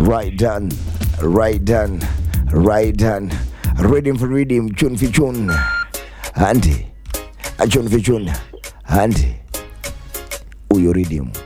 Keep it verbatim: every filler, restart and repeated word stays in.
Right done, right done, right done. Reading for reading, tune for tune. Andy, a tune for tune. Andy, who you reading?